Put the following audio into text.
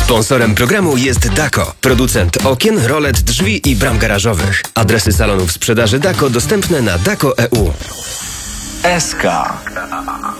Sponsorem programu jest Dako, producent okien, rolet, drzwi i bram garażowych. Adresy salonów sprzedaży Dako dostępne na dako.eu. SK.